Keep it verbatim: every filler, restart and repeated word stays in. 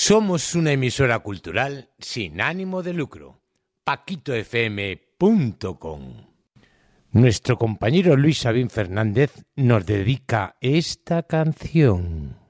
Somos una emisora cultural sin ánimo de lucro. paquito f m punto com. Nuestro compañero Luis Sabín Fernández nos dedica esta canción.